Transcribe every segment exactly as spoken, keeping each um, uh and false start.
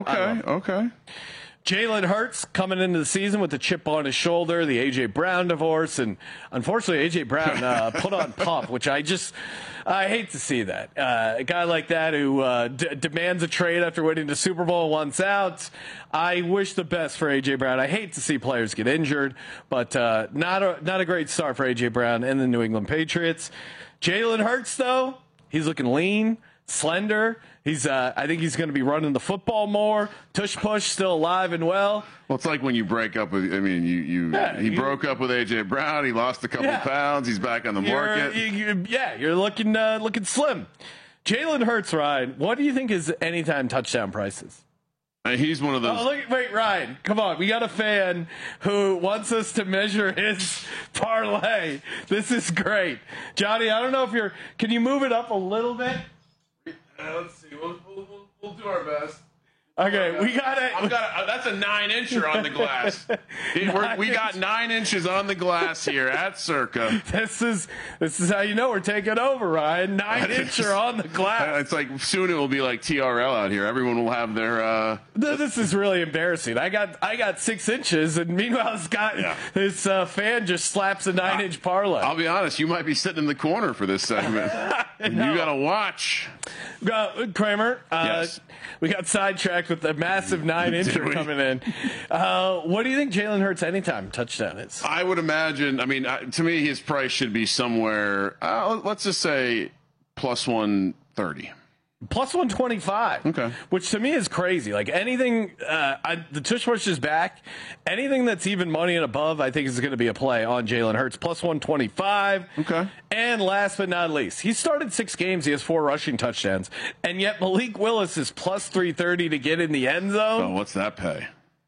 Okay, okay. Jalen Hurts coming into the season with the chip on his shoulder, the A J. Brown divorce, and unfortunately A J. Brown uh, put on pump, which I just I hate to see that. Uh, a guy like that who uh, d- demands a trade after winning the Super Bowl once out. I wish the best for A J. Brown. I hate to see players get injured, but uh, not a not a great start for A J. Brown and the New England Patriots. Jalen Hurts, though, he's looking lean, slender. He's, uh, I think he's going to be running the football more. Tush Push still alive and well. Well, it's like when you break up with. I mean, you, you Yeah, he you- broke up with A J. Brown. He lost a couple Yeah. pounds. He's back on the You're- market. you- you- yeah, you're looking uh, looking slim. Jalen Hurts, Ryan. What do you think his anytime touchdown prices? And he's one of those. Oh, look! Wait, Ryan, come on. We got a fan who wants us to measure his parlay. This is great, Johnny. I don't know if you're. Can you move it up a little bit? Uh, let's see. We'll, we'll, we'll, we'll do our best. Okay, we got I've it. got a, that's a nine incher on the glass. We're, we got nine inches on the glass here at Circa. This is this is how you know we're taking over, Ryan. Nine incher on the glass. It's like soon it will be like T R L out here. Everyone will have their. Uh, This is really embarrassing. I got I got six inches, and meanwhile, this guy, Yeah. this uh, fan just slaps a nine inch parlay. I'll be honest. You might be sitting in the corner for this segment. You got to watch. Uh, Kramer, uh, Yes. we got sidetracked with the massive nine Did incher we? coming in. Uh, what do you think Jalen Hurts anytime touchdown is? I would imagine. I mean, uh, to me, his price should be somewhere. Uh, let's just say plus one thirty. Plus one twenty five. Okay. Which to me is crazy. Like anything, uh, I, the tush push is back. Anything that's even money and above, I think is going to be a play on Jalen Hurts. Plus one twenty five. Okay. And last but not least, he started six games. He has four rushing touchdowns, and yet Malik Willis is plus three thirty to get in the end zone. Oh, what's that pay?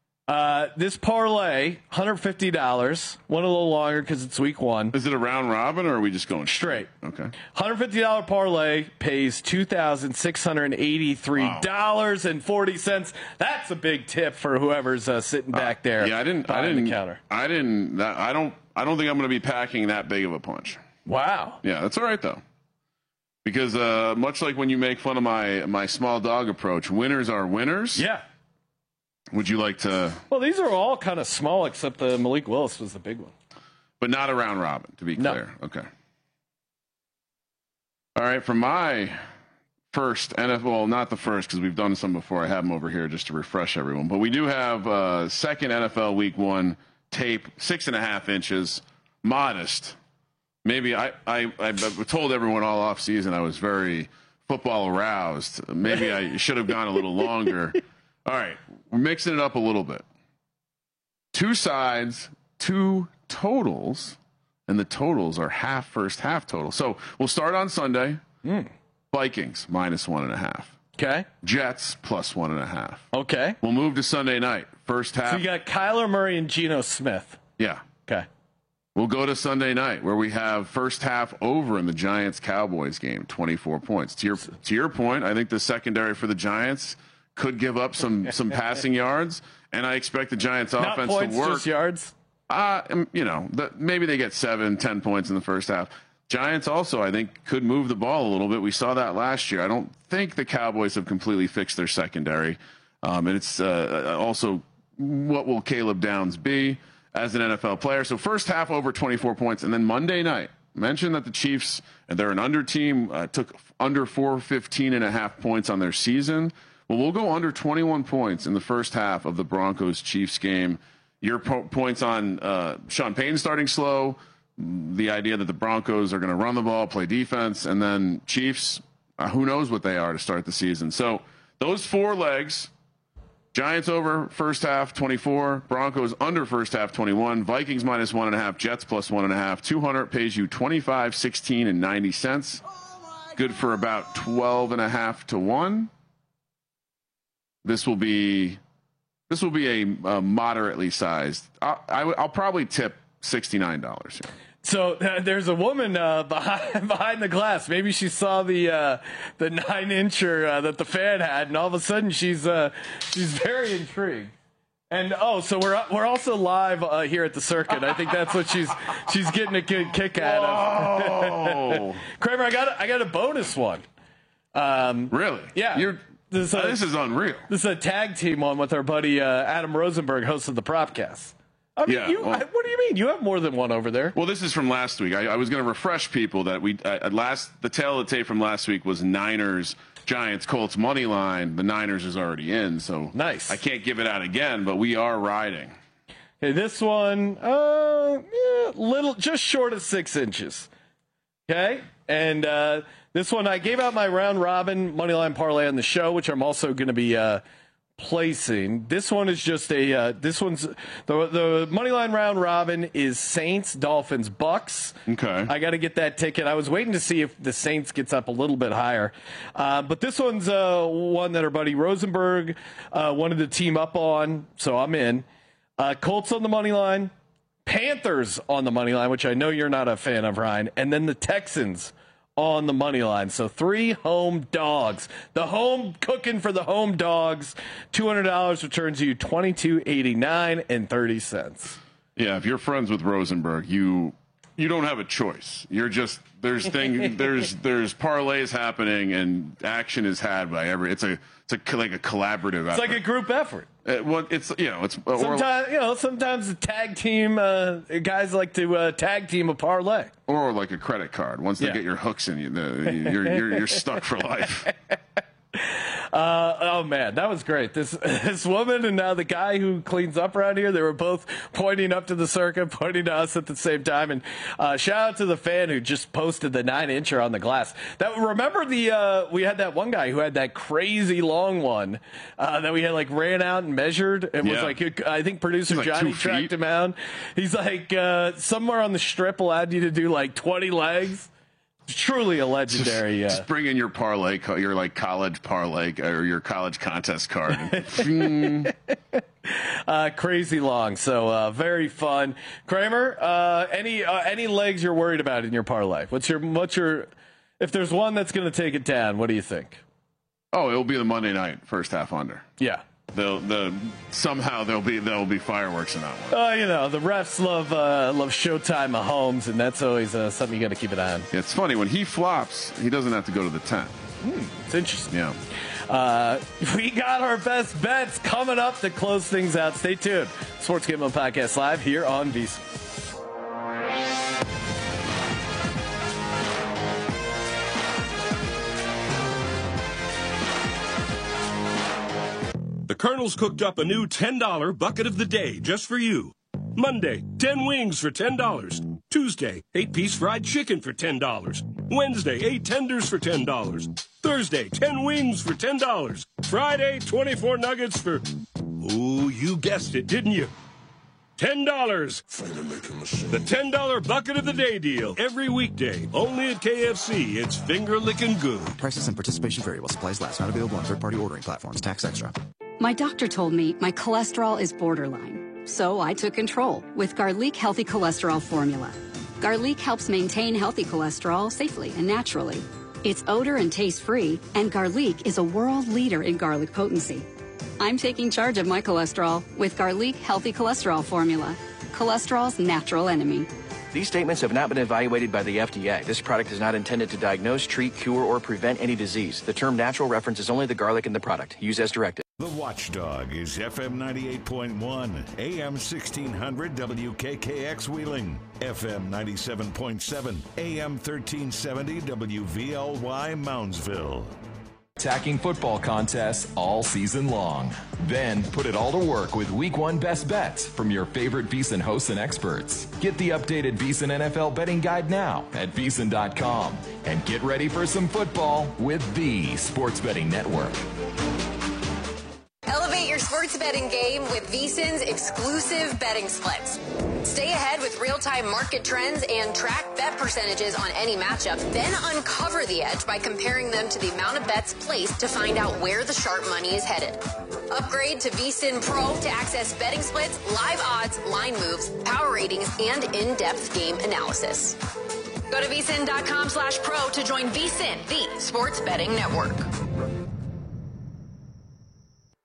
Uh, this parlay, one hundred fifty dollars. Went a little longer because it's week one. Is it a round robin or are we just going Straight. Okay. one hundred fifty dollars parlay pays two thousand six hundred eighty-three dollars and forty cents. That's a big tip for whoever's uh, sitting back there. Yeah, I didn't. I behind didn't. the counter. I didn't. That, I don't. I don't think I'm going to be packing that big of a punch. Wow. Yeah, that's all right though. Because uh, much like when you make fun of my my small dog approach, winners are winners. Yeah. Would you like to? Well, these are all kind of small, except the Malik Willis was the big one. But not a round robin, to be No. clear. Okay. All right, for my first N F L, well, not the first because we've done some before. I have them over here just to refresh everyone. But we do have uh, second N F L Week One tape, six and a half inches, modest. Maybe I I I told everyone all off season I was very football aroused. Maybe I should have gone a little longer. All right, we're mixing it up a little bit. Two sides, two totals, and the totals are half first half total. So we'll start on Sunday. Mm. Vikings minus one and a half. Okay. Jets plus one and a half. Okay. We'll move to Sunday night. First half. So you got Kyler Murray and Geno Smith. yeah. Okay. We'll go to Sunday night where we have first half over in the Giants Cowboys game, twenty-four points. To your to your point, I think the secondary for the Giants could give up some some passing yards, and I expect the Giants Not offense points, to work. just yards. Uh, um, you know, the, maybe they get seven, ten points in the first half. Giants also, I think, could move the ball a little bit. We saw that last year. I don't think the Cowboys have completely fixed their secondary. Um, and it's uh, also what will Caleb Downs be as an N F L player? So first half over twenty-four points. And then Monday night, mentioned that the Chiefs, they're an under team, uh, took under four fifteen and a half points on their season. Well, we'll go under twenty-one points in the first half of the Broncos-Chiefs game. Your po- points on uh, Sean Payton starting slow, the idea that the Broncos are going to run the ball, play defense, and then Chiefs, uh, who knows what they are to start the season. So those four legs, Giants over first half twenty-four, Broncos under first half twenty-one, Vikings minus one and a half, Jets plus one and a half. two hundred pays you twenty-five, sixteen, and ninety cents. Good for about twelve and a half to one. This will be this will be a, a moderately sized. I'll, I w- I'll probably tip sixty-nine dollars here. So uh, there's a woman uh, behind behind the glass. Maybe she saw the uh, the nine incher uh, that the fan had, and all of a sudden she's uh, she's very intrigued. And oh, so we're we're also live uh, here at the circuit. I think that's what she's she's getting a good kick out of. Oh, Kramer, I got a, I got a bonus one. Um, really? Yeah. You're this, uh, this is unreal. This is a tag team one with our buddy uh, Adam Rosenberg, host of the Propcast. I mean, Yeah, you, well- I, what do you mean? You have more than one over there. Well, this is from last week. I, I was going to refresh people that we uh, last the tail of the tape from last week was Niners, Giants, Colts money line. The Niners is already in, so Nice. I can't give it out again, but we are riding. Okay, this one, uh, yeah, little, just short of six inches. Okay, and uh, this one I gave out my round robin moneyline parlay on the show, which I'm also going to be uh, placing. This one is just a. Uh, this one's the the moneyline round robin is Saints, Dolphins, Bucks. Okay. I got to get that ticket. I was waiting to see if the Saints gets up a little bit higher, uh, but this one's uh, one that our buddy Rosenberg uh, wanted to team up on, so I'm in. Uh, Colts on the money line, Panthers on the money line, which I know you're not a fan of, Ryan, and then the Texans on the money line. So three home dogs. The home cooking for the home dogs. two hundred dollars returns you twenty-two eighty-nine and thirty cents. Yeah, if you're friends with Rosenberg, you you don't have a choice. You're just there's thing there's there's parlays happening and action is had by every. It's a it's a like a collaborative. It's like a group effort. Uh, well, it's you know it's or, Sometimes you know sometimes the tag team uh, guys like to uh, tag team a parlay. or like a credit card. Once they Yeah. get your hooks in you, the, you're you're you're stuck for life. Uh, oh man, that was great. This this woman and now the guy who cleans up around here, they were both pointing up to the circuit, pointing to us at the same time. And uh, shout out to the fan who just posted the nine incher on the glass. That remember the uh, we had that one guy who had that crazy long one uh, that we had like ran out and measured and was Yeah. like I think producer He's like Johnny two tracked feet. him out. He's like uh, somewhere on the strip allowed you to do like twenty legs. Truly a legendary. Uh, Just bring in your parlay, co- your like college parlay or your college contest card. Uh, crazy long, so uh, very fun. Kramer, uh, any uh, any legs you're worried about in your parlay? What's your what's your if there's one that's going to take it down? What do you think? Oh, it'll be the Monday night first half under. Yeah, They'll the somehow there'll be there'll be fireworks in that one. uh, you know the refs love uh, love Showtime Mahomes, and that's always uh, something you got to keep an eye on. It's funny when he flops, he doesn't have to go to the tent. It's interesting. Yeah. Uh, we got our best bets coming up to close things out. Stay tuned. Sports Gambling Podcast live here on VSiN. The Colonel's cooked up a new ten dollar bucket of the day just for you. Monday, ten wings for ten dollars. Tuesday, eight piece fried chicken for ten dollars. Wednesday, eight tenders for ten dollars. Thursday, ten wings for ten dollars. Friday, twenty-four nuggets for... Oh, you guessed it, didn't you? ten dollars. The ten dollar bucket of the day deal. Every weekday, only at K F C. It's finger-licking good. Prices and participation vary while supplies last. Not available on third-party ordering platforms. Tax extra. My doctor told me my cholesterol is borderline, so I took control with Garlic Healthy Cholesterol Formula. Garlic helps maintain healthy cholesterol safely and naturally. It's odor and taste-free, and Garlic is a world leader in garlic potency. I'm taking charge of my cholesterol with Garlic Healthy Cholesterol Formula, cholesterol's natural enemy. These statements have not been evaluated by the F D A. This product is not intended to diagnose, treat, cure, or prevent any disease. The term natural references only the garlic in the product. Use as directed. The Watchdog is F M ninety-eight point one, A M sixteen hundred W K K X Wheeling, F M ninety-seven point seven, A M thirteen seventy W V L Y Moundsville. Attacking football contests all season long. Then put it all to work with Week One Best Bets from your favorite VSiN hosts and experts. Get the updated VSiN N F L betting guide now at V S I N dot com and get ready for some football with the Sports Betting Network. Elevate your sports betting game with VSiN's exclusive betting splits. Stay ahead with real-time market trends and track bet percentages on any matchup. Then uncover the edge by comparing them to the amount of bets placed to find out where the sharp money is headed. Upgrade to VSiN Pro to access betting splits, live odds, line moves, power ratings, and in-depth game analysis. Go to V S I N dot com slash pro to join VSiN, the sports betting network. Your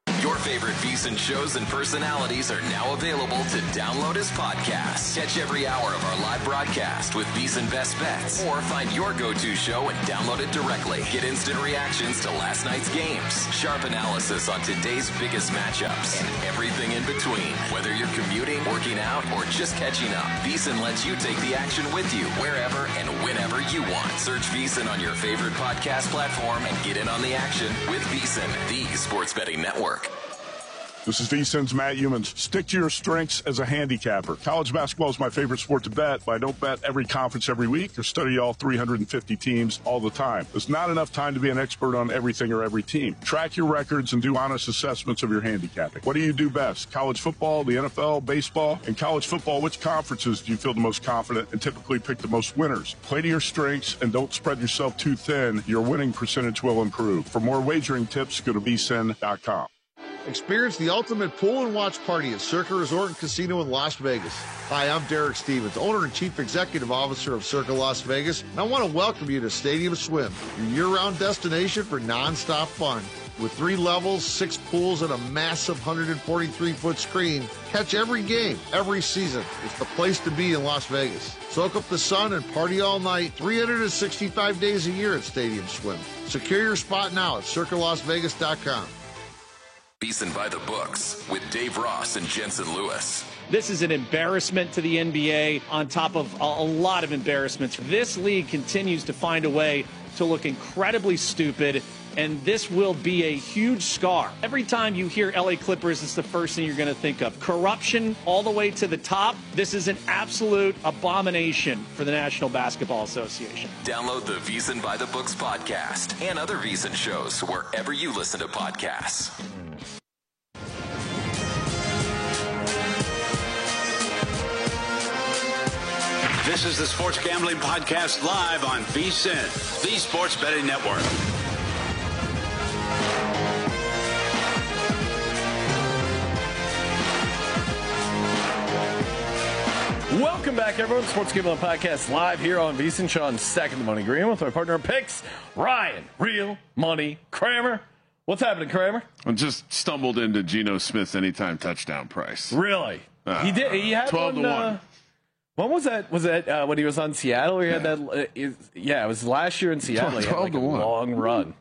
favorite VSiN shows and personalities are now available to download as podcasts. Catch every hour of our live broadcast with VSiN Best Bets, or find your go-to show and download it directly. Get instant reactions to last night's games, sharp analysis on today's biggest matchups, and everything in between. Whether you're commuting, working out, or just catching up, VSiN lets you take the action with you wherever and whenever you want. Search VSiN on your favorite podcast platform and get in on the action with VSiN, the sports betting network. This is VSiN's Matt Humans. Stick to your strengths as a handicapper. College basketball is my favorite sport to bet, but I don't bet every conference every week or study all three hundred fifty teams all the time. There's not enough time to be an expert on everything or every team. Track your records and do honest assessments of your handicapping. What do you do best? College football, the N F L, baseball? In college football, which conferences do you feel the most confident and typically pick the most winners? Play to your strengths and don't spread yourself too thin. Your winning percentage will improve. For more wagering tips, go to V S I N dot com. Experience the ultimate pool and watch party at Circa Resort and Casino in Las Vegas. Hi, I'm Derek Stevens, owner and chief executive officer of Circa Las Vegas, and I want to welcome you to Stadium Swim, your year-round destination for non-stop fun. With three levels, six pools, and a massive one hundred forty-three foot screen, catch every game, every season. It's the place to be in Las Vegas. Soak up the sun and party all night, three hundred sixty-five days a year at Stadium Swim. Secure your spot now at Circa Las Vegas dot com. VSiN by the books with Dave Ross and Jensen Lewis. This is an embarrassment to the N B A on top of a, a lot of embarrassments. This league continues to find a way to look incredibly stupid, and this will be a huge scar. Every time you hear L A Clippers, it's the first thing you're going to think of. Corruption all the way to the top. This is an absolute abomination for the National Basketball Association. Download the VSiN by the Books podcast and other VSiN shows wherever you listen to podcasts. This is the Sports Gambling Podcast live on VSiN, the Sports Betting Network. Welcome back, everyone. Sports Gambling Podcast live here on VSiN. Sean Second the Money Green with my partner in picks, Ryan Real Money Kramer. What's happening, Kramer? I just stumbled into Geno Smith's anytime touchdown price. Really? Uh, he did. He had twelve one, to one. Uh, when was that? Was that uh, when he was on Seattle? He had Yeah. that. Uh, is, yeah, it was last year in Seattle. He had twelve like to a one. long run.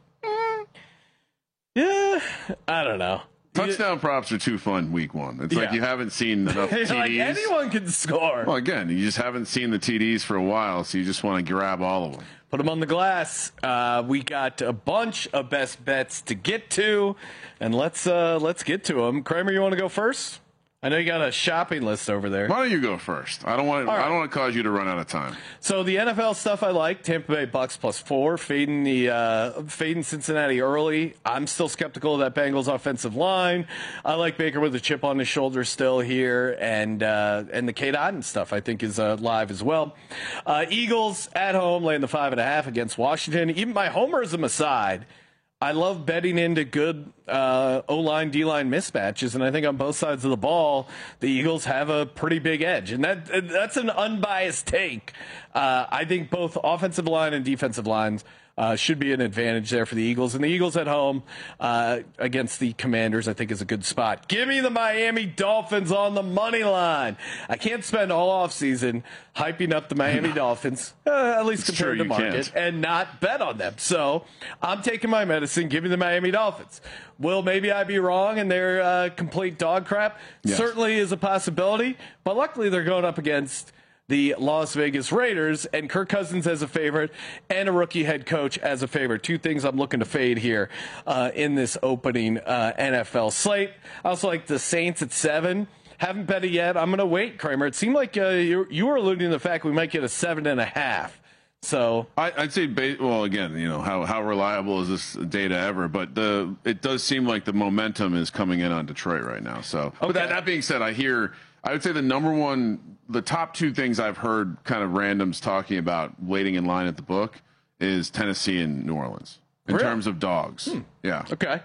Yeah, I don't know. Touchdown props are too fun week one. It's like Yeah. you haven't seen enough T Ds. Like anyone can score. Well, again, you just haven't seen the T Ds for a while, so you just want to grab all of them. Put them on the glass. Uh, we got a bunch of best bets to get to, and let's uh, let's get to them. Kramer, you want to go first? I know you got a shopping list over there. Why don't you go first? I don't want. All right. I don't want to cause you to run out of time. So the N F L stuff I like. Tampa Bay Bucks plus four, fading the uh, fading Cincinnati early. I'm still skeptical of that Bengals offensive line. I like Baker with a chip on his shoulder still here, and uh, and the Cade Otton stuff I think is uh, live as well. Uh, Eagles at home laying the five and a half against Washington. Even my homerism aside, I love betting into good uh, O-line, D-line mismatches, and I think on both sides of the ball, the Eagles have a pretty big edge, and that that's an unbiased take. Uh, I think both offensive line and defensive lines uh, should be an advantage there for the Eagles, and the Eagles at home uh, against the Commanders, I think, is a good spot. Give me the Miami Dolphins on the money line. I can't spend all offseason hyping up the Miami Dolphins, uh, at least It's true, compared to you market, can't. and not bet on them. So I'm taking my medicine, giving the Miami Dolphins. Will maybe I be wrong and they're uh, complete dog crap? Yes. Certainly is a possibility, but luckily they're going up against the Las Vegas Raiders, and Kirk Cousins as a favorite and a rookie head coach as a favorite. Two things I'm looking to fade here uh, in this opening uh, N F L slate. I also like the Saints at seven. Haven't bet it yet. I'm going to wait, Kramer. It seemed like uh, you, you were alluding to the fact we might get a seven and a half. So I, I'd say, ba- well, again, you know, how, how reliable is this data ever? But the it does seem like the momentum is coming in on Detroit right now. So, but that, that being said, I hear, I would say the number one, the top two things I've heard kind of randoms talking about waiting in line at the book is Tennessee and New Orleans in Really? terms of dogs. Hmm. Yeah. Okay.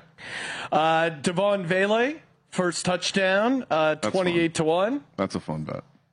Uh, Devon Vele, first touchdown, uh, twenty-eight to one. That's a fun bet.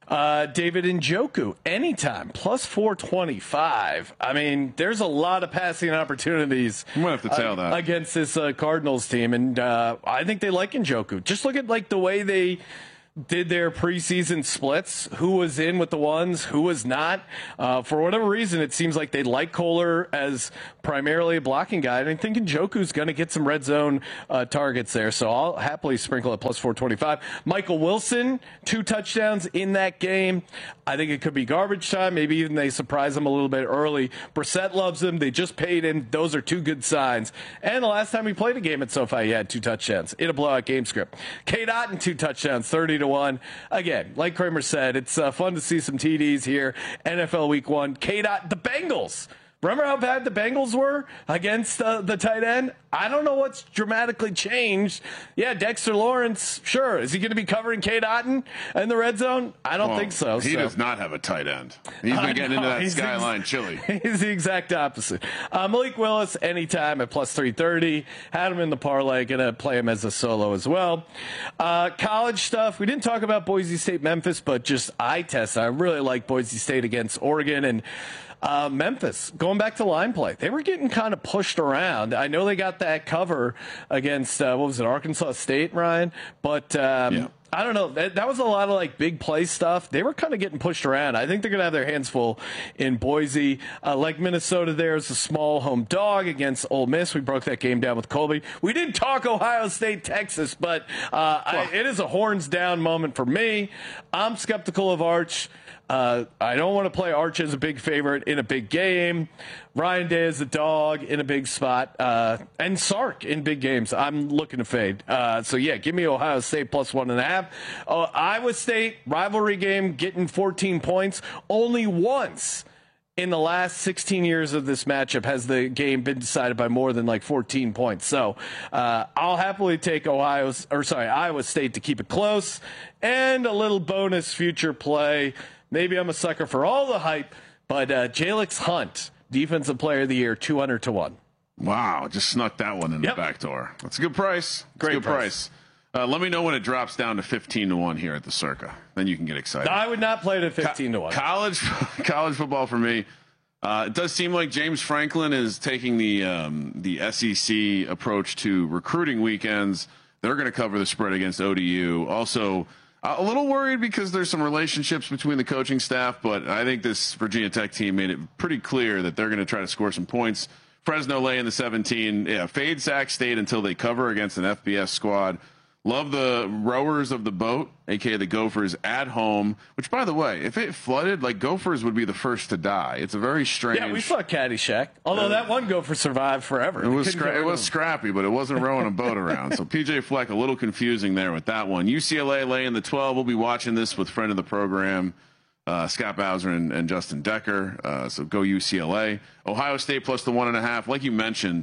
Uh, David Njoku, anytime, plus four twenty-five. I mean, there's a lot of passing opportunities I'm gonna have to tail uh, that. against this uh, Cardinals team, and uh, I think they like Njoku. Just look at like the way they did their preseason splits, who was in with the ones, who was not. Uh, for whatever reason, it seems like they like Kohler as primarily a blocking guy, and I think Njoku's going to get some red zone uh, targets there, so I'll happily sprinkle at plus four twenty-five. Michael Wilson, two touchdowns in that game. I think it could be garbage time. Maybe even they surprise him a little bit early. Brissett loves him. They just paid him. Those are two good signs. And the last time he played a game at SoFi, he had two touchdowns in a blowout game script. K. Dotton, two touchdowns, thirty to one. Again, like Kramer said, it's uh, fun to see some T Ds here. N F L Week One. K. Dot, the Bengals. Remember how bad the Bengals were against uh, the tight end? I don't know what's dramatically changed. Yeah, Dexter Lawrence, sure. Is he going to be covering K. Dotton in the red zone? I don't well, think so. He so. does not have a tight end. He's been getting into that He's skyline ex- chili. He's the exact opposite. Uh, Malik Willis, anytime at plus three thirty. Had him in the parlay. Going to play him as a solo as well. Uh, college stuff. We didn't talk about Boise State, Memphis, but just eye test. I really like Boise State against Oregon. And Uh, Memphis, going back to line play, they were getting kind of pushed around. I know they got that cover against, uh, what was it, Arkansas State, Ryan? But um, yeah. I don't know. That, that was a lot of like big play stuff. They were kind of getting pushed around. I think they're going to have their hands full in Boise. Uh, like Minnesota, there's a small home dog against Ole Miss. We broke that game down with Colby. We didn't talk Ohio State, Texas, but uh, I, it is a horns down moment for me. I'm skeptical of Arch. Uh, I don't want to play Arch as a big favorite in a big game. Ryan Day as a dog in a big spot. Uh, and Sark in big games. I'm looking to fade. Uh, so, yeah, give me Ohio State plus one and a half. Uh, Iowa State, rivalry game, getting fourteen points. Only once in the last sixteen years of this matchup has the game been decided by more than like fourteen points. So uh, I'll happily take Ohio, or sorry, Iowa State to keep it close. And a little bonus future play. Maybe I'm a sucker for all the hype, but uh, Jalix Hunt, Defensive Player of the Year, two hundred to one. Wow, just snuck that one in Yep. the back door. That's a good price. That's Great a good price. price. Uh, let me know when it drops down to fifteen to one here at the Circa. Then you can get excited. I would not play it at fifteen to one. College, college football for me. Uh, it does seem like James Franklin is taking the um, the S E C approach to recruiting weekends. They're going to cover the spread against O D U. Also, uh, a little worried because there's some relationships between the coaching staff, but I think this Virginia Tech team made it pretty clear that they're going to try to score some points. Fresno lay in the seventeen. Yeah, fade Sac State until they cover against an F B S squad. Love the rowers of the boat, a k a the Gophers, at home, which, by the way, if it flooded, like, Gophers would be the first to die. It's a very strange... Yeah, we saw Caddyshack. Although Uh, that one Gopher survived forever. It was They couldn't scra- get it rid was of him. scrappy, but it wasn't rowing a boat around. So P J Fleck, a little confusing there with that one. U C L A lay in the twelve. We'll be watching this with friend of the program, uh, Scott Bowser and, and Justin Decker. Uh, so go U C L A. Ohio State plus the one and a half. Like you mentioned,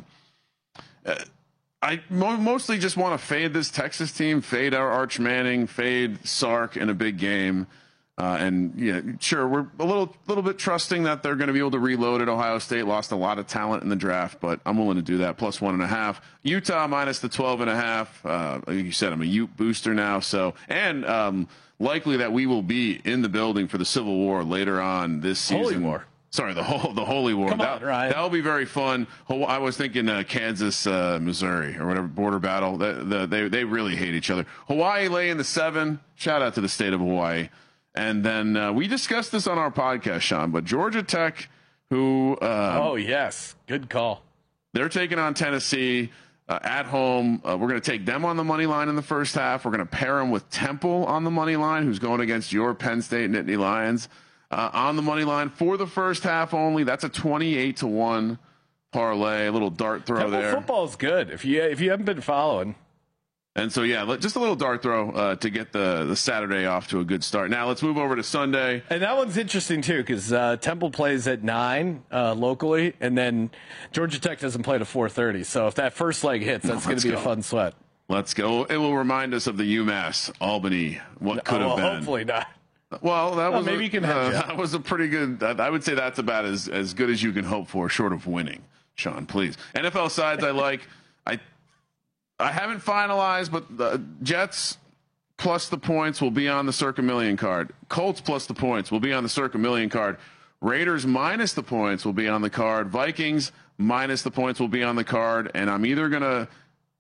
uh, I mo- mostly just want to fade this Texas team, fade our Arch Manning, fade Sark in a big game. Uh, and yeah, sure, we're a little little bit trusting that they're going to be able to reload at Ohio State. Lost a lot of talent in the draft, but I'm willing to do that. Plus one and a half. Utah minus the twelve and a half. Uh, like you said, I'm a Ute booster now. So, and um, likely that we will be in the building for the Civil War later on this season. Holy War. Sorry, the whole the Holy War. Come that, on, Ryan. That'll be very fun. I was thinking uh, Kansas, uh, Missouri, or whatever border battle. The, the, they they really hate each other. Hawaii lay in the seven. Shout out to the state of Hawaii. And then uh, we discussed this on our podcast, Sean. But Georgia Tech, who uh, oh yes, good call. They're taking on Tennessee uh, at home. Uh, we're going to take them on the money line in the first half. We're going to pair them with Temple on the money line, who's going against your Penn State Nittany Lions. Uh, on the money line for the first half only. That's a twenty-eight to one parlay. A little dart throw Temple there. football's good. If you if you haven't been following. And so, yeah, let- just a little dart throw uh, to get the, the Saturday off to a good start. Now let's move over to Sunday. And that one's interesting, too, because uh, Temple plays at nine uh, locally, and then Georgia Tech doesn't play to four thirty. So if that first leg hits, that's going Let's to be go. a fun sweat. Let's go. It will remind us of the UMass Albany. What could Oh, have well, been. hopefully not. Well, that Well, was maybe a, you can uh, hedge it. that was a pretty good. I would say that's about as, as good as you can hope for, short of winning. Sean, please. N F L sides I like. I I haven't finalized, but the Jets plus the points will be on the Circa Million card. Colts plus the points will be on the Circa Million card. Raiders minus the points will be on the card. Vikings minus the points will be on the card. And I'm either going to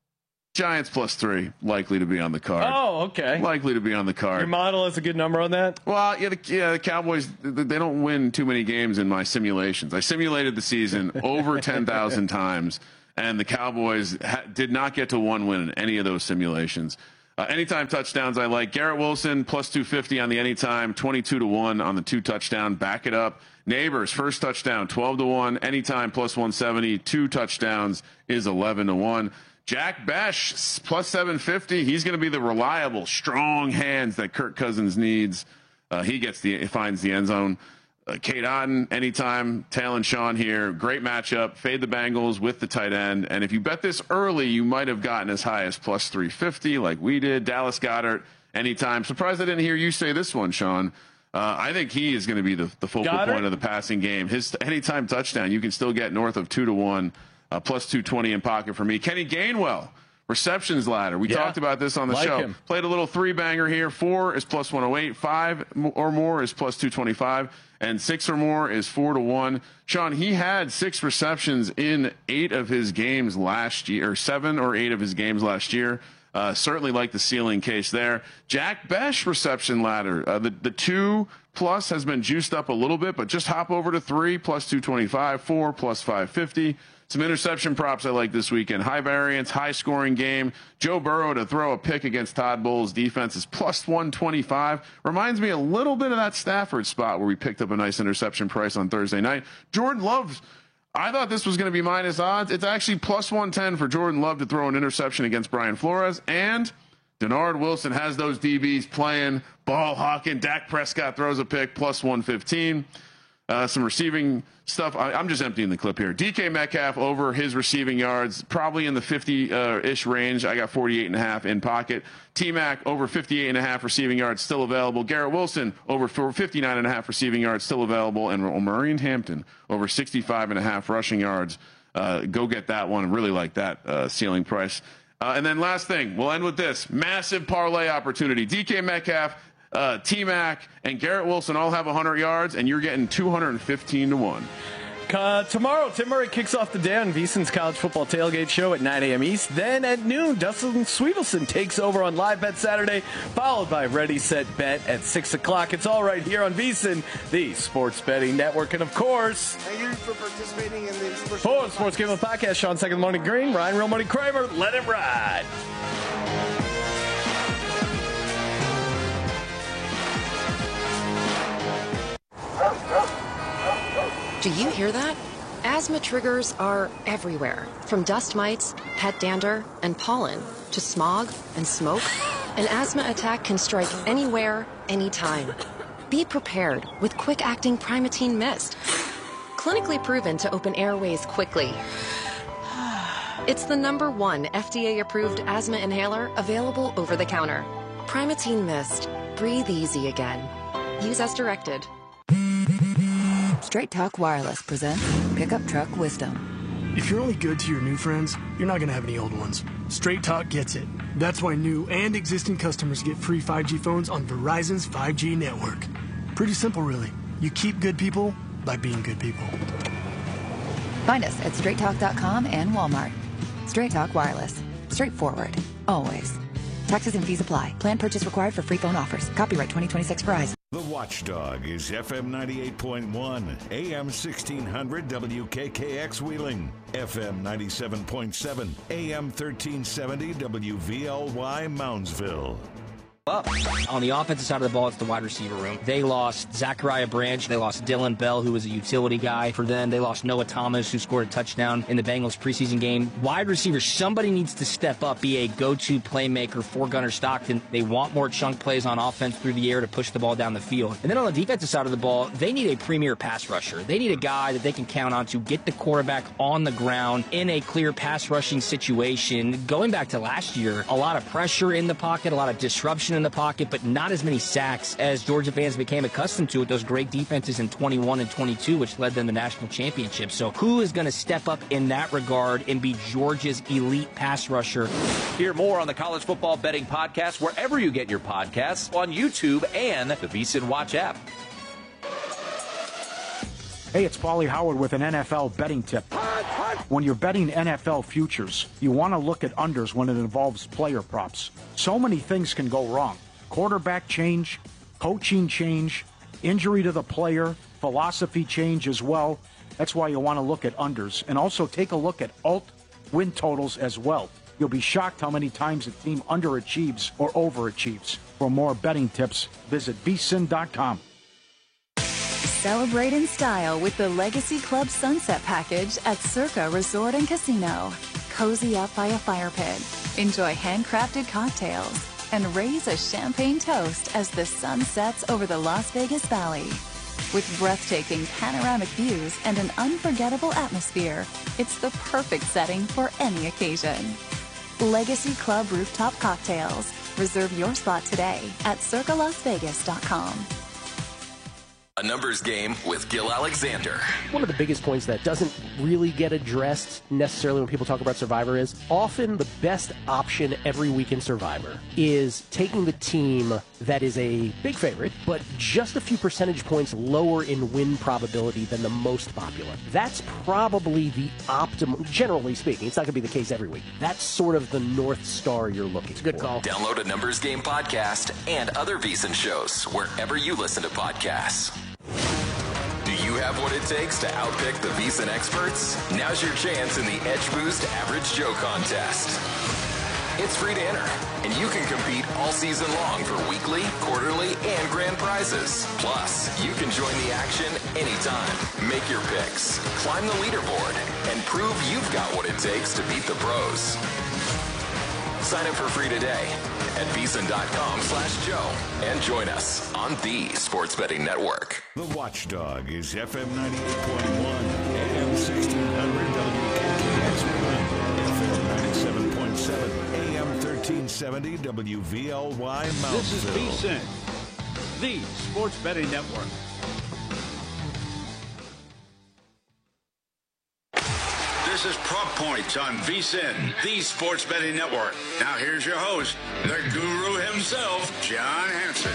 Giants plus three, likely to be on the card. Oh, okay. Likely to be on the card. Your model has a good number on that? Well, yeah, the, yeah, the Cowboys, they don't win too many games in my simulations. I simulated the season over ten thousand times, and the Cowboys ha- did not get to one win in any of those simulations. Uh, anytime touchdowns I like. Garrett Wilson, plus two fifty on the anytime, twenty-two to one on the two touchdown. Back it up. Neighbors, first touchdown, twelve to one. Anytime, plus one seventy. Two touchdowns is eleven to one. Jack Besh, plus seven fifty. He's going to be the reliable, strong hands that Kirk Cousins needs. Uh, he gets the finds the end zone. Uh, Kate Otten, anytime. Taylor and Sean here. Great matchup. Fade the Bengals with the tight end. And if you bet this early, you might have gotten as high as plus three fifty like we did. Dallas Goedert, anytime. Surprised I didn't hear you say this one, Sean. Uh, I think he is going to be the, the focal Goddard? point of the passing game. His anytime touchdown, you can still get north of two to one. Uh, plus two twenty in pocket for me. Kenny Gainwell, receptions ladder. We yeah. talked about this on the like show. Him. Played a little three banger here. Four is plus one oh eight. Five or more is plus two twenty-five. And six or more is four to one. Sean, he had six receptions in eight of his games last year, or seven or eight of his games last year. Uh, certainly like the ceiling case there. Jack Besh reception ladder. Uh, the, the two plus has been juiced up a little bit, but just hop over to three plus two twenty-five, four plus five fifty. Some interception props I like this weekend. High variance, high scoring game. Joe Burrow to throw a pick against Todd Bowles' defense is plus one twenty-five. Reminds me a little bit of that Stafford spot where we picked up a nice interception price on Thursday night. Jordan Love, I thought this was going to be minus odds. It's actually plus one ten for Jordan Love to throw an interception against Brian Flores. And Denard Wilson has those D Bs playing, ball hawking. Dak Prescott throws a pick, plus one fifteen. Uh, some receiving stuff. I, I'm just emptying the clip here. D K Metcalf over his receiving yards, probably in the fifty-ish uh, range. I got forty-eight and a half in pocket. T-Mac over fifty-eight and a half receiving yards, still available. Garrett Wilson over fifty-nine and a half receiving yards, still available. And Maureen Hampton over sixty-five and a half rushing yards. Uh, go get that one. Really like that uh, ceiling price. Uh, and then last thing, we'll end with this. Massive parlay opportunity. D K Metcalf, Uh, T-Mac, and Garrett Wilson all have one hundred yards, and you're getting two hundred fifteen to one. Uh, tomorrow, Tim Murray kicks off the day on VSiN's College Football Tailgate Show at nine a.m. East. Then at noon, Dustin Sweetelson takes over on Live Bet Saturday, followed by Ready, Set, Bet at six o'clock. It's all right here on VSiN, the Sports Betting Network. And, of course, thank you for participating in the Sports, for the Sports Game of the Podcast, Sean Second Morning Green, Ryan Real Money Kramer, let it ride. Do you hear that? Asthma triggers are everywhere, from dust mites, pet dander, and pollen, to smog and smoke. An asthma attack can strike anywhere, anytime. Be prepared with quick-acting Primatene Mist. Clinically proven to open airways quickly. It's the number one F D A-approved asthma inhaler available over the counter. Primatene Mist. Breathe easy again. Use as directed. Straight Talk Wireless presents Pickup Truck Wisdom. If you're only good to your new friends, you're not going to have any old ones. Straight Talk gets it. That's why new and existing customers get free five G phones on Verizon's five G network. Pretty simple, really. You keep good people by being good people. Find us at straight talk dot com and Walmart. Straight Talk Wireless. Straightforward. Always. Taxes and fees apply. Plan purchase required for free phone offers. Copyright twenty twenty-six Verizon. The Watchdog is F M ninety-eight point one, A M sixteen hundred W K K X Wheeling, F M ninety-seven point seven, A M thirteen seventy W V L Y Moundsville. Up. On the offensive side of the ball, it's the wide receiver room. They lost Zachariah Branch. They lost Dylan Bell, who was a utility guy for them. They lost Noah Thomas, who scored a touchdown in the Bengals preseason game. Wide receiver, somebody needs to step up, be a go-to playmaker for Gunnar Stockton. They want more chunk plays on offense through the air to push the ball down the field. And then on the defensive side of the ball, they need a premier pass rusher. They need a guy that they can count on to get the quarterback on the ground in a clear pass rushing situation. Going back to last year, a lot of pressure in the pocket, a lot of disruption in the pocket, but not as many sacks as Georgia fans became accustomed to with those great defenses in twenty-one and twenty-two, which led them to national championships. So who is going to step up in that regard and be Georgia's elite pass rusher? Hear more on the College Football Betting Podcast wherever you get your podcasts, on YouTube and the VSiN Watch app. Hey, it's Paulie Howard with an N F L betting tip. When you're betting N F L futures, you want to look at unders when it involves player props. So many things can go wrong. Quarterback change, coaching change, injury to the player, philosophy change as well. That's why you want to look at unders. And also take a look at alt win totals as well. You'll be shocked how many times a team underachieves or overachieves. For more betting tips, visit V S I N dot com. Celebrate in style with the Legacy Club Sunset Package at Circa Resort and Casino. Cozy up by a fire pit, enjoy handcrafted cocktails, and raise a champagne toast as the sun sets over the Las Vegas Valley. With breathtaking panoramic views and an unforgettable atmosphere, it's the perfect setting for any occasion. Legacy Club Rooftop Cocktails. Reserve your spot today at circa las vegas dot com. A numbers game with Gil Alexander. One of the biggest points that doesn't really get addressed necessarily when people talk about Survivor is often the best option every week in Survivor is taking the team that is a big favorite, but just a few percentage points lower in win probability than the most popular. That's probably the optimum, generally speaking. It's not going to be the case every week. That's sort of the North Star you're looking for. Good call. Download a Numbers Game podcast and other VSiN shows wherever you listen to podcasts. Do you have what it takes to outpick the VSiN experts? Now's your chance in the Edge Boost Average Joe contest. It's free to enter, and you can compete all season long for weekly, quarterly, and grand prizes. Plus, you can join the action anytime. Make your picks, climb the leaderboard, and prove you've got what it takes to beat the pros. Sign up for free today at VSiN.com slash Joe and join us on the Sports Betting Network. The Watchdog is F M ninety-eight point one, A M sixteen hundred W K K X Wheeling, F M ninety-seven point seven, A M thirteen seventy W V L Y Mountsville. This is VSiN, the Sports Betting Network. This is Prop Points on VSiN, the Sports Betting Network. Now here's your host, the guru himself, John Hansen.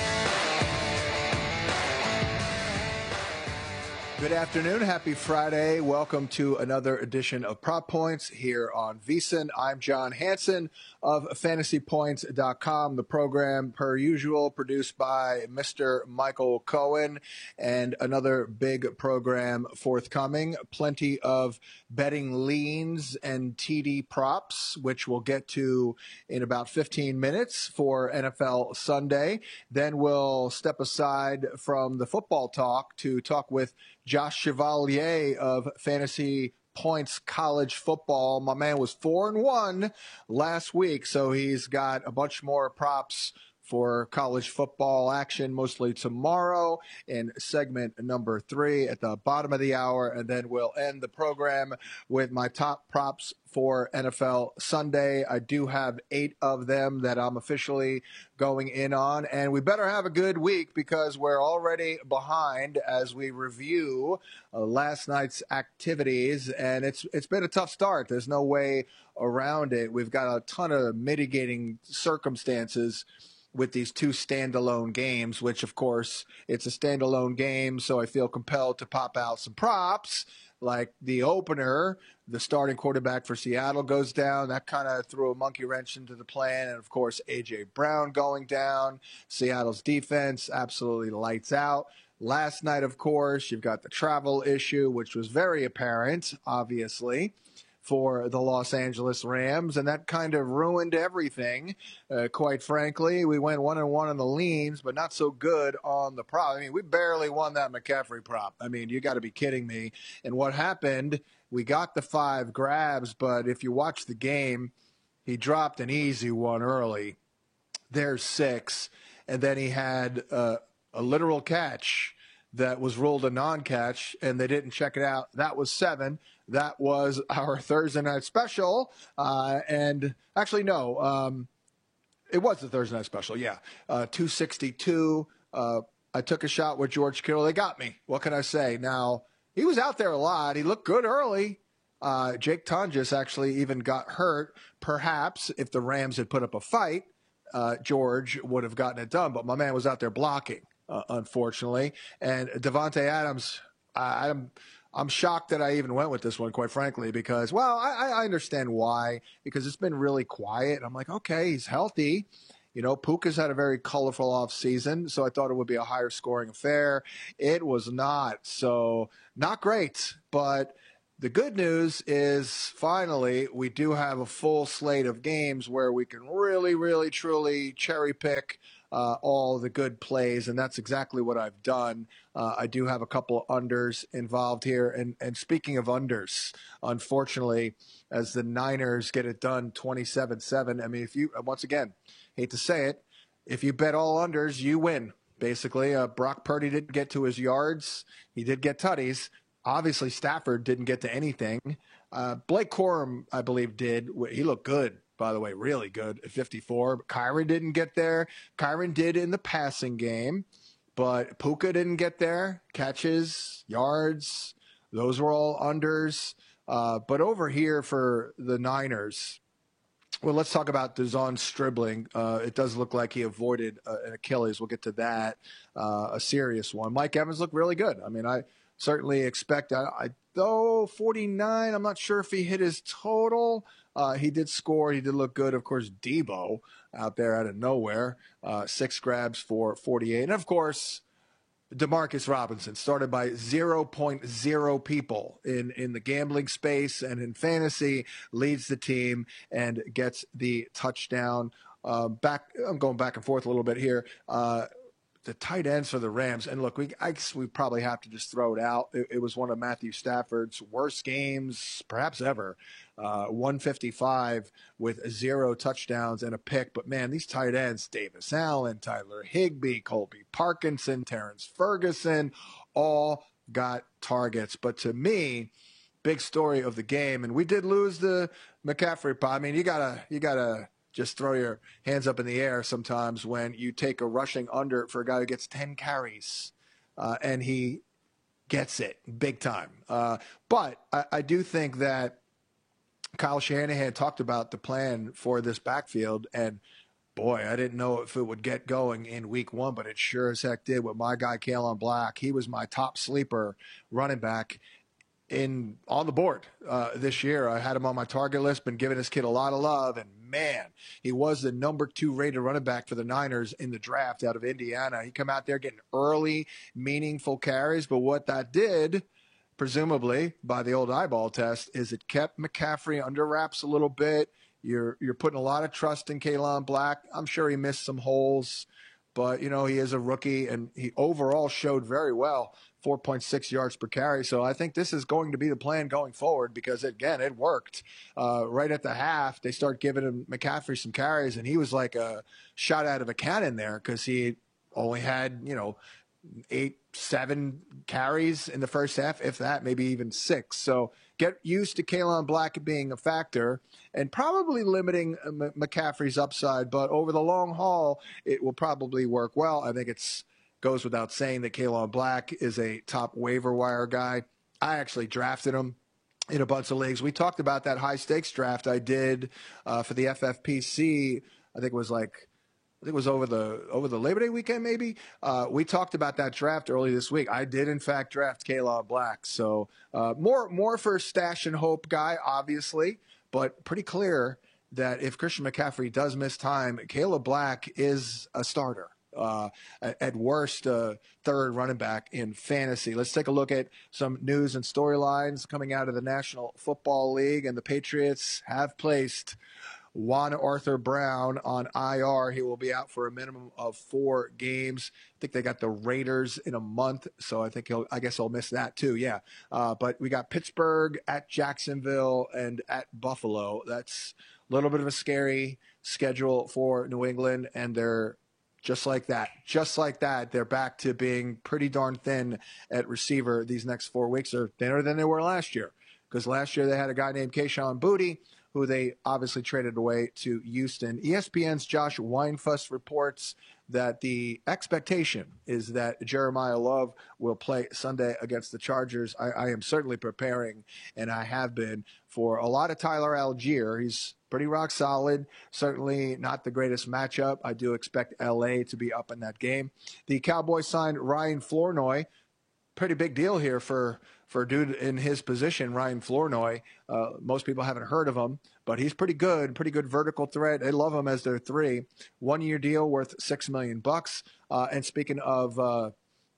Good afternoon. Happy Friday. Welcome to another edition of Prop Points here on VSiN. I'm John Hansen of fantasy points dot com, the program, per usual, produced by Mister Michael Cohen, and another big program forthcoming. Plenty of betting leans and T D props, which we'll get to in about fifteen minutes for N F L Sunday. Then we'll step aside from the football talk to talk with Josh Chevalier of Fantasy Points College Football. My man was four and one last week, so he's got a bunch more props for college football action, mostly tomorrow in segment number three at the bottom of the hour. And then we'll end the program with my top props for N F L Sunday. I do have eight of them that I'm officially going in on. And we better have a good week because we're already behind as we review uh, last night's activities. And it's it's been a tough start. There's no way around it. We've got a ton of mitigating circumstances with these two standalone games, which, of course, it's a standalone game, so I feel compelled to pop out some props, like the opener, the starting quarterback for Seattle goes down. That kind of threw a monkey wrench into the plan. And, of course, A J. Brown going down. Seattle's defense absolutely lights out. Last night, of course, you've got the travel issue, which was very apparent, obviously, for the Los Angeles Rams, and that kind of ruined everything, uh, quite frankly. We went one and one on the leans, but not so good on the prop. I mean, we barely won that McCaffrey prop. I mean, you got to be kidding me. And what happened, we got the five grabs, but if you watch the game, he dropped an easy one early. There's six, and then he had uh, a literal catch that was ruled a non-catch, and they didn't check it out. That was seven. That was our Thursday night special. Uh, and actually, no, um, It was the Thursday night special, yeah. Uh, two sixty-two. Uh, I took a shot with George Kittle. They got me. What can I say? Now, he was out there a lot. He looked good early. Uh, Jake Tonjes actually even got hurt. Perhaps if the Rams had put up a fight, uh, George would have gotten it done. But my man was out there blocking, uh, unfortunately. And Devontae Adams, I, I'm I'm shocked that I even went with this one, quite frankly, because, well, I, I understand why. Because it's been really quiet. I'm like, okay, he's healthy. You know, Puka's had a very colorful offseason, so I thought it would be a higher scoring affair. It was not. So not great, but the good news is finally we do have a full slate of games where we can really, really, truly cherry pick uh, all the good plays, and that's exactly what I've done. Uh, I do have a couple of unders involved here. And, and speaking of unders, unfortunately, as the Niners get it done twenty-seven seven, I mean, if you, once again, hate to say it, if you bet all unders, you win, basically. Uh, Brock Purdy didn't get to his yards. He did get tutties. Obviously, Stafford didn't get to anything. Uh, Blake Corum, I believe, did. He looked good, by the way, really good at fifty-four. But Kyron didn't get there. Kyron did in the passing game, but Puka didn't get there. Catches, yards, those were all unders. Uh, but over here for the Niners, well, let's talk about Devon Stribling. Uh, it does look like he avoided uh, an Achilles. We'll get to that, uh, a serious one. Mike Evans looked really good. I mean, I certainly expect, I, I though forty-nine, I'm not sure if he hit his total. Uh, he did score. He did look good. Of course, Debo out there out of nowhere, uh, six grabs for forty-eight. And, of course, Demarcus Robinson started by zero point zero people in, in the gambling space and in fantasy, leads the team and gets the touchdown. Uh, back, I'm going back and forth a little bit here. Uh, the tight ends for the Rams, and look, we I guess we probably have to just throw it out. It, it was one of Matthew Stafford's worst games, perhaps ever. Uh, one fifty-five with zero touchdowns and a pick. But, man, these tight ends, Davis Allen, Tyler Higbee, Colby Parkinson, Terrence Ferguson, all got targets. But to me, big story of the game, and we did lose the McCaffrey pot. I mean, you gotta you gotta just throw your hands up in the air sometimes when you take a rushing under for a guy who gets ten carries, uh, and he gets it big time. Uh, but I, I do think that Kyle Shanahan talked about the plan for this backfield, and boy, I didn't know if it would get going in week one, but it sure as heck did with my guy, Kalen Black. He was my top sleeper running back in on the board uh, this year. I had him on my target list, been giving this kid a lot of love, and man, he was the number two rated running back for the Niners in the draft out of Indiana. He come out there getting early, meaningful carries, but what that did, presumably by the old eyeball test, is it kept McCaffrey under wraps a little bit. You're you're putting a lot of trust in Kalen Black. I'm sure he missed some holes, but you know he is a rookie, and he overall showed very well. four point six yards per carry. So I think this is going to be the plan going forward because, again, it worked. Uh, right at the half, they start giving him McCaffrey some carries, and he was like a shot out of a cannon there because he only had, you know, eight, seven carries in the first half, if that, maybe even six. So get used to Kalen Black being a factor and probably limiting M- McCaffrey's upside. But over the long haul, it will probably work well. I think it's goes without saying that Kalen Black is a top waiver wire guy. I actually drafted him in a bunch of leagues. We talked about that high stakes draft I did uh, for the F F P C. I think it was like, I think it was over the over the Labor Day weekend, maybe. Uh, we talked about that draft early this week. I did, in fact, draft Kalen Black. So uh, more more for stash and hope guy, obviously, but pretty clear that if Christian McCaffrey does miss time, Kalen Black is a starter. Uh, at worst, uh, third running back in fantasy. Let's take a look at some news and storylines coming out of the National Football League. And the Patriots have placed Juan Arthur Brown on I R. He will be out for a minimum of four games. I think they got the Raiders in a month, so I think he'll. I guess he'll miss that too. Yeah, uh, but we got Pittsburgh, at Jacksonville, and at Buffalo. That's a little bit of a scary schedule for New England, and they're just like that. Just like that, they're back to being pretty darn thin at receiver. These next four weeks are thinner than they were last year, because last year they had a guy named Kayshon Boutte, who they obviously traded away to Houston. E S P N's Josh Weinfuss reports that the expectation is that Jeremiah Love will play Sunday against the Chargers. I, I am certainly preparing, and I have been, for a lot of Tyler Algier. He's pretty rock solid. Certainly not the greatest matchup. I do expect L A to be up in that game. The Cowboys signed Ryan Flournoy. Pretty big deal here for, for a dude in his position, Ryan Flournoy. Uh, most people haven't heard of him, but he's pretty good, pretty good vertical threat. They love him as their three. One-year deal worth six million bucks. Uh, and speaking of uh,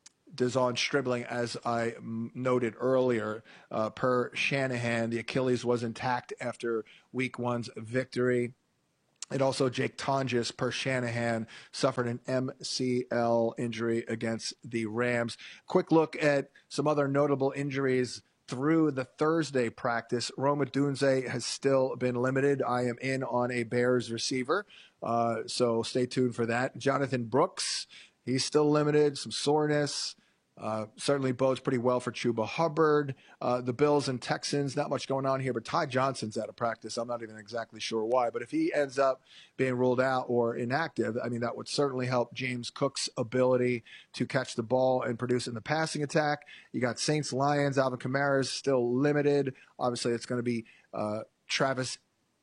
Dezon Stribling, as I m- noted earlier, uh, per Shanahan, the Achilles was intact after Week One's victory. And also Jake Tonjes, per Shanahan, suffered an M C L injury against the Rams. Quick look at some other notable injuries through the Thursday practice. Rome Odunze has still been limited. I am in on a Bears receiver, uh, so stay tuned for that. Jonathan Brooks, he's still limited, some soreness. Uh, certainly bodes pretty well for Chuba Hubbard. Uh, the Bills and Texans, not much going on here, but Ty Johnson's out of practice. I'm not even exactly sure why. But if he ends up being ruled out or inactive, I mean, that would certainly help James Cook's ability to catch the ball and produce in the passing attack. You got Saints, Lions. Alvin Kamara is still limited. Obviously, it's going to be uh, Travis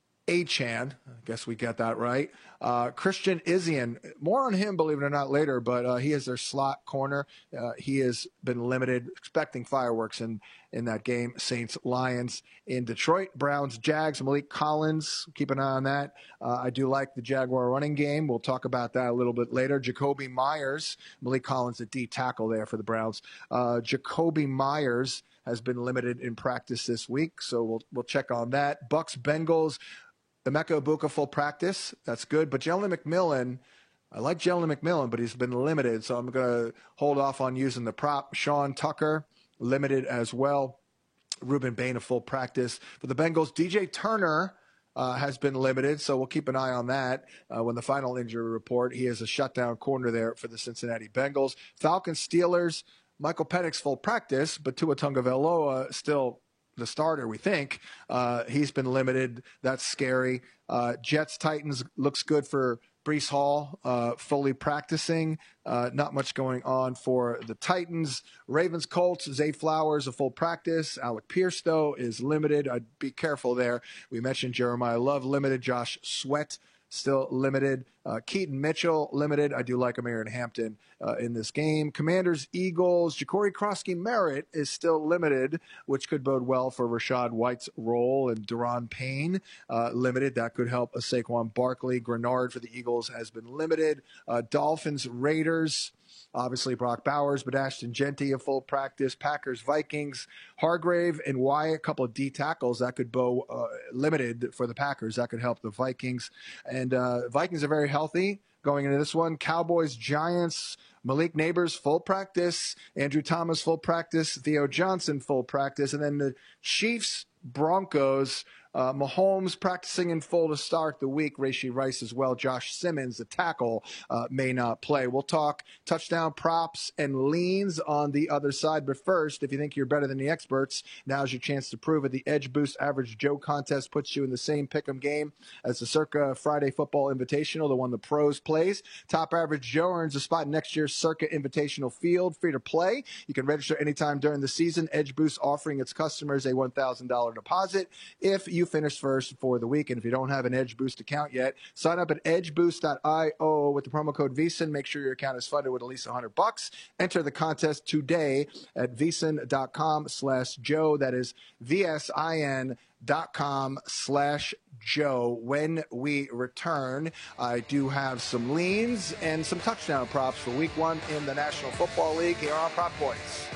Achan. I guess we got that right. Uh, Christian Izien, more on him, believe it or not, later, but uh, he is their slot corner. Uh, he has been limited, expecting fireworks in, in that game. Saints, Lions in Detroit. Browns, Jags, Malik Collins. Keep an eye on that. Uh, I do like the Jaguar running game. We'll talk about that a little bit later. Jacoby Myers, Malik Collins, a D tackle there for the Browns. Uh, Jacoby Myers has been limited in practice this week, so we'll we'll check on that. Bucks, Bengals. Emeka Egbuka full practice. That's good. But Jalen McMillan, I like Jalen McMillan, but he's been limited, so I'm going to hold off on using the prop. Sean Tucker, limited as well. Ruben Bain, a full practice. For the Bengals, D J Turner uh, has been limited, so we'll keep an eye on that uh, when the final injury report. He is a shutdown corner there for the Cincinnati Bengals. Falcons, Steelers, Michael Penix full practice, but Tua Tagovailoa still the starter, we think. Uh, he's been limited. That's scary. Uh, Jets, Titans looks good for Breece Hall, uh, fully practicing. Uh, not much going on for the Titans. Ravens, Colts, Zay Flowers, a full practice. Alec Pierce, though, is limited. I'd be careful there. We mentioned Jeremiah Love, limited. Josh Sweat, still limited. Uh, Keaton Mitchell, limited. I do like Aaron Hampton uh, in this game. Commanders, Eagles, Ja'Cory Krosky-Merritt is still limited, which could bode well for Rashad White's role, and Deron Payne, uh, limited. That could help a Saquon Barkley. Grenard for the Eagles has been limited. Uh, Dolphins, Raiders, obviously Brock Bowers, but Ashton Genty, a full practice. Packers, Vikings, Hargrave and Wyatt, a couple of D tackles that could go uh, limited for the Packers. That could help the Vikings. And uh, Vikings are very healthy going into this one. Cowboys, Giants, Malik Neighbors, full practice. Andrew Thomas, full practice. Theo Johnson, full practice. And then the Chiefs, Broncos, Uh, Mahomes practicing in full to start the week. Rashee Rice as well. Josh Simmons, the tackle, uh, may not play. We'll talk touchdown props and leans on the other side. But first, if you think you're better than the experts, now's your chance to prove it. The Edge Boost Average Joe contest puts you in the same pick'em game as the Circa Friday Football Invitational, the one the pros plays. Top Average Joe earns a spot in next year's Circa Invitational Field. Free to play. You can register anytime during the season. Edge Boost offering its customers a one thousand dollars deposit if you finish first for the week. And if you don't have an Edge Boost account yet, sign up at edge boost dot io with the promo code VSiN. Make sure your account is funded with at least one hundred bucks. Enter the contest today at vsin dot com slash Joe. That is V S I N dot com slash Joe. When we return, I do have some leans and some touchdown props for week one in the National Football League here on Prop Points.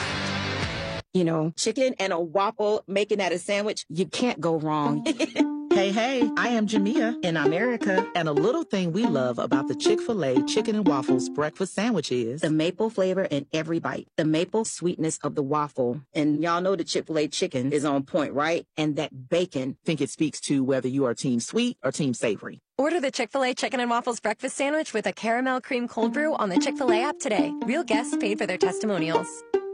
You know, chicken and a waffle, making that a sandwich, you can't go wrong. Hey, hey, I am Jamia in America, and a little thing we love about the Chick-fil-A Chicken and Waffles breakfast sandwich is the maple flavor in every bite, the maple sweetness of the waffle. And y'all know the Chick-fil-A chicken is on point, right? And that bacon. Think it speaks to whether you are team sweet or team savory. Order the Chick-fil-A Chicken and Waffles breakfast sandwich with a caramel cream cold brew on the Chick-fil-A app today. Real guests paid for their testimonials.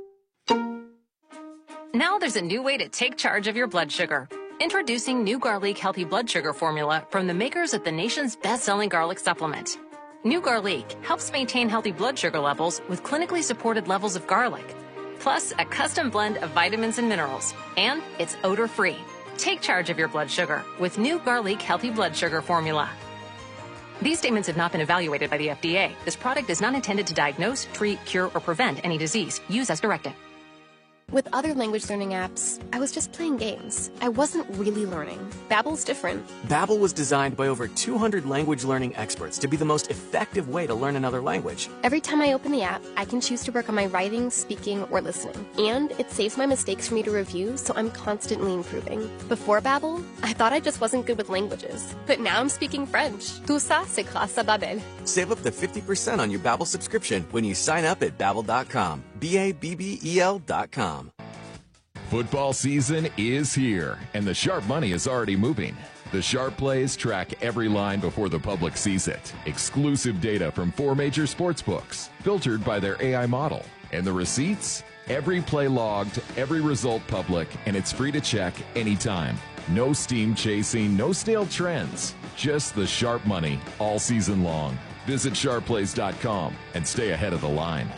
Now there's a new way to take charge of your blood sugar. Introducing New Garlic Healthy Blood Sugar Formula from the makers of the nation's best-selling garlic supplement. New Garlic helps maintain healthy blood sugar levels with clinically supported levels of garlic, plus a custom blend of vitamins and minerals, and it's odor-free. Take charge of your blood sugar with New Garlic Healthy Blood Sugar Formula. These statements have not been evaluated by the F D A. This product is not intended to diagnose, treat, cure, or prevent any disease. Use as directed. With other language learning apps, I was just playing games. I wasn't really learning. Babbel's different. Babbel was designed by over two hundred language learning experts to be the most effective way to learn another language. Every time I open the app, I can choose to work on my writing, speaking, or listening. And it saves my mistakes for me to review, so I'm constantly improving. Before Babbel, I thought I just wasn't good with languages. But now I'm speaking French. Tout ça, c'est grâce à Babbel. Save up to fifty percent on your Babbel subscription when you sign up at babbel dot com. B A B B E L dot com. Football season is here, and the sharp money is already moving. The Sharp Plays track every line before the public sees it. Exclusive data from four major sports books, filtered by their A I model. And the receipts? Every play logged, every result public, and it's free to check anytime. No steam chasing, no stale trends. Just the sharp money all season long. Visit sharp plays dot com and stay ahead of the line.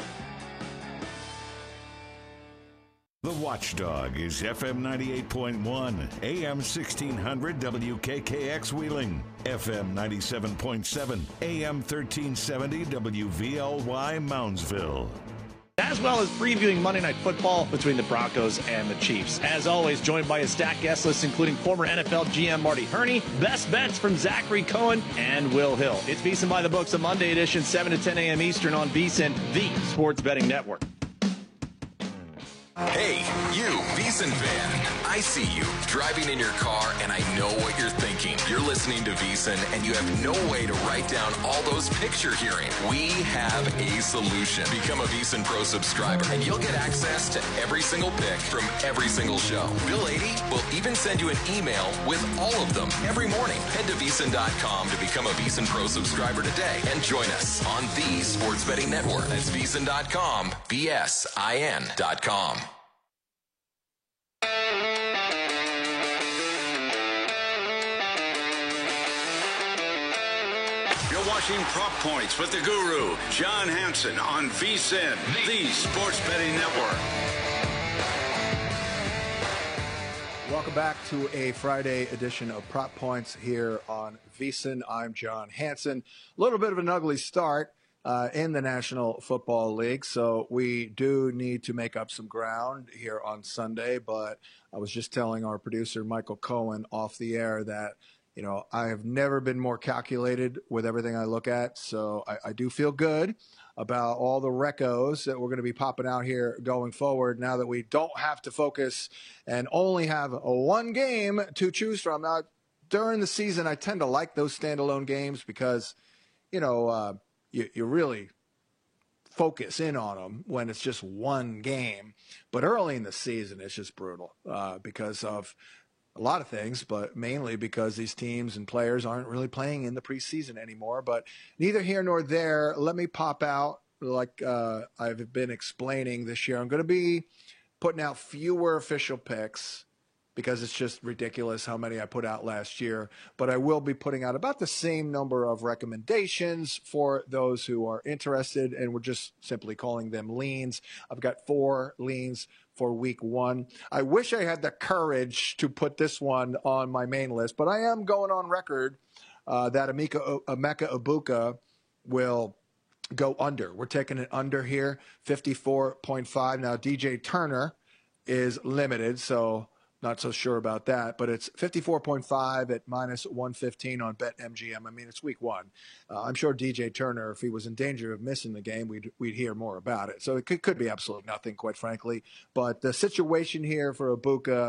The Watchdog is F M ninety-eight point one, A M sixteen hundred W K K X Wheeling, F M ninety-seven point seven, A M thirteen seventy W V L Y Moundsville. As well as previewing Monday Night Football between the Broncos and the Chiefs. As always, joined by a stacked guest list, including former N F L G M Marty Herney, best bets from Zachary Cohen and Will Hill. It's VSiN by the Books, a Monday edition, seven to ten a.m. Eastern on VSiN, the sports betting network. Hey, you, VSiN fan. I see you driving in your car, and I know what you're thinking. You're listening to VSiN, and you have no way to write down all those picks you're hearing. We have a solution. Become a VSiN Pro subscriber, and you'll get access to every single pick from every single show. Bill eighty will even send you an email with all of them every morning. Head to VSiN dot com to become a VSiN Pro subscriber today, and join us on the Sports Betting Network. That's VSiN dot com, V S I N dot com. You're watching Prop Points with the Guru, John Hansen, on VSiN, the Sports Betting Network. Welcome back to a Friday edition of Prop Points here on VSiN. I'm John Hansen. A little bit of an ugly start uh, in the National Football League, so we do need to make up some ground here on Sunday. But I was just telling our producer, Michael Cohen, off the air that You know, I have never been more calculated with everything I look at, so I, I do feel good about all the recos that we're going to be popping out here going forward now that we don't have to focus and only have a one game to choose from. Now, during the season, I tend to like those standalone games because, you know, uh, you, you really focus in on them when it's just one game. But early in the season, it's just brutal uh, because of a lot of things, but mainly because these teams and players aren't really playing in the preseason anymore. But neither here nor there. Let me pop out, like uh, I've been explaining this year, I'm going to be putting out fewer official picks because it's just ridiculous how many I put out last year. But I will be putting out about the same number of recommendations for those who are interested, and we're just simply calling them leans. I've got four leans for week one. I wish I had the courage to put this one on my main list, but I am going on record uh, that Emeka, Emeka Egbuka will go under. We're taking it under here, fifty-four point five. Now, D J Turner is limited, so not so sure about that, but it's fifty-four point five at minus one fifteen on BetMGM. I mean, it's week one. Uh, I'm sure D J Turner, if he was in danger of missing the game, we'd we'd hear more about it. So it could, could be absolutely nothing, quite frankly. But the situation here for Egbuka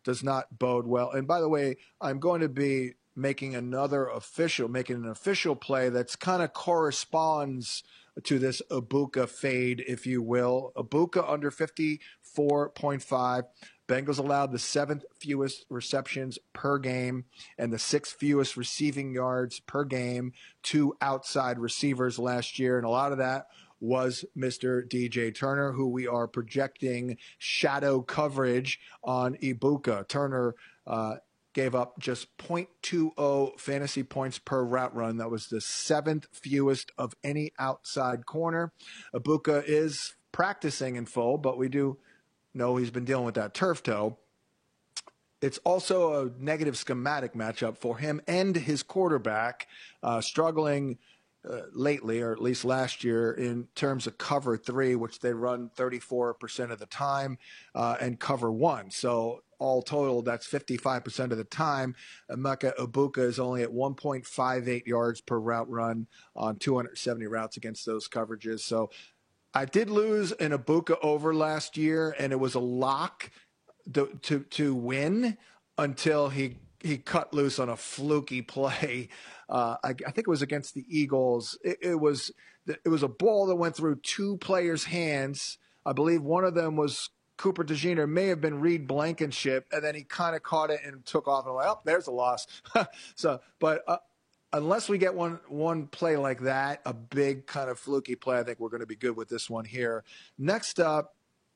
does not bode well. And by the way, I'm going to be making another official, making an official play that's kind of corresponds to this Ibuka fade, if you will. Ibuka under fifty-four point five. Bengals allowed the seventh fewest receptions per game and the sixth fewest receiving yards per game to outside receivers last year. And a lot of that was Mister D J Turner, who we are projecting shadow coverage on Ibuka. Turner uh, gave up just zero point two zero fantasy points per route run. That was the seventh fewest of any outside corner. Ibuka is practicing in full, but we do know he's been dealing with that turf toe. It's also a negative schematic matchup for him and his quarterback, uh, struggling uh, lately, or at least last year, in terms of cover three, which they run thirty-four percent of the time, uh, and cover one. So all total, that's fifty-five percent of the time. Emeka Ibuka is only at one point five eight yards per route run on two hundred seventy routes against those coverages. So I did lose an Ibuka over last year, and it was a lock to to, to win until he he cut loose on a fluky play. Uh, I, I think it was against the Eagles. It, it was it was a ball that went through two players' hands. I believe one of them was Cooper DeJean, may have been Reed Blankenship, and then he kind of caught it and took off. And I'm like, oh, there's a loss. so, but. Uh, Unless we get one one play like that, a big kind of fluky play, I think we're going to be good with this one here. Next up,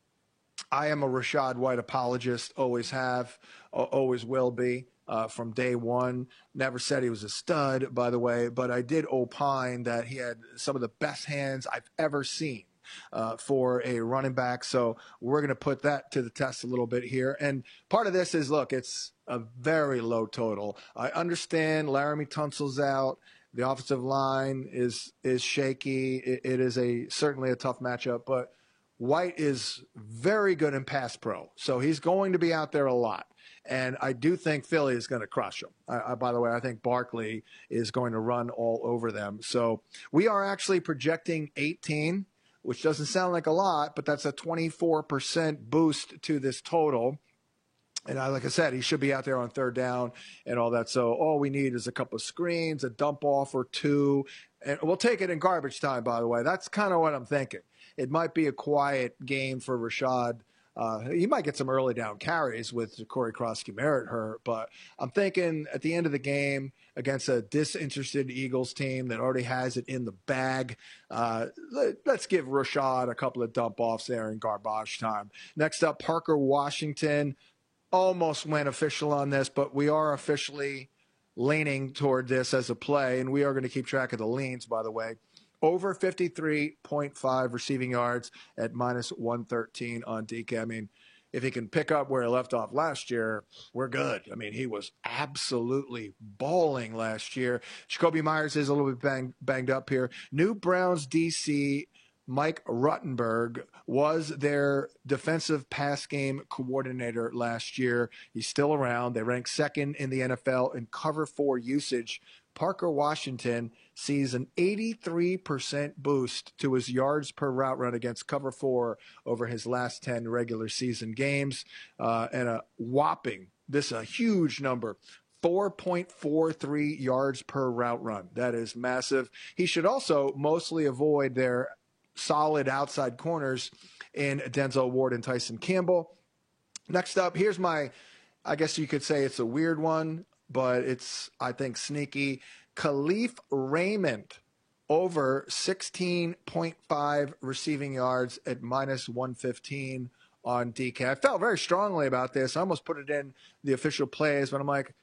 I am a Rachaad White apologist, always have, always will be, uh, from day one. Never said he was a stud, by the way, but I did opine that he had some of the best hands I've ever seen uh, for a running back. So we're going to put that to the test a little bit here. And part of this is, look, it's a very low total. I understand Laramie Tunsil's out. The offensive line is is shaky. It, it is a certainly a tough matchup, but White is very good in pass pro, so he's going to be out there a lot. And I do think Philly is going to crush him. I, I, by the way, I think Barkley is going to run all over them. So we are actually projecting eighteen, which doesn't sound like a lot, but that's a twenty-four percent boost to this total. And I, like I said, he should be out there on third down and all that. So all we need is a couple of screens, a dump off or two. And we'll take it in garbage time, by the way. That's kind of what I'm thinking. It might be a quiet game for Rachaad. Uh, he might get some early down carries with Corey Krosky-Merritt hurt. But I'm thinking at the end of the game against a disinterested Eagles team that already has it in the bag, uh, let, let's give Rachaad a couple of dump offs there in garbage time. Next up, Parker Washington. Almost went official on this, but we are officially leaning toward this as a play, and we are going to keep track of the leans, by the way. Over fifty-three point five receiving yards at minus one thirteen on D K. I mean, if he can pick up where he left off last year, we're good. I mean, he was absolutely balling last year. Jacoby Myers is a little bit bang, banged up here. New Browns D C Mike Ruttenberg was their defensive pass game coordinator last year. He's still around. They rank second in the N F L in cover four usage. Parker Washington sees an eighty-three percent boost to his yards per route run against cover four over his last ten regular season games, uh, and a whopping, this is a huge number, four point four three yards per route run. That is massive. He should also mostly avoid their solid outside corners in Denzel Ward and Tyson Campbell. Next up, here's my, I guess you could say it's a weird one, but it's, I think, sneaky. Khalif Raymond over sixteen point five receiving yards at minus one fifteen on D K. I felt very strongly about this. I almost put it in the official plays, but I'm like,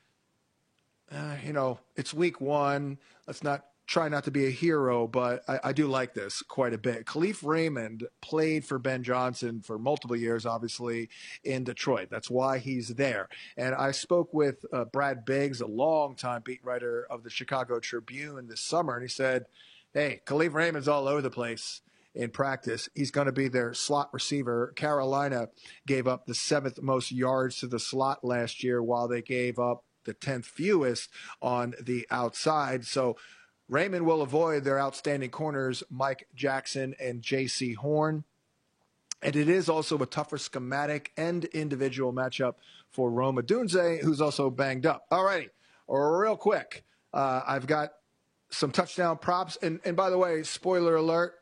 uh, you know, it's week one. Let's not try not to be a hero, but I, I do like this quite a bit. Khalif Raymond played for Ben Johnson for multiple years, obviously, in Detroit. That's why he's there. And I spoke with uh, Brad Biggs, a longtime beat writer of the Chicago Tribune this summer, and he said, hey, Khalif Raymond's all over the place in practice. He's going to be their slot receiver. Carolina gave up the seventh most yards to the slot last year, while they gave up the tenth fewest on the outside. So Raymond will avoid their outstanding corners, Mike Jackson and J C Horn. And it is also a tougher schematic and individual matchup for Rome Odunze, who's also banged up. All righty, real quick, uh, I've got some touchdown props. And, and by the way, spoiler alert,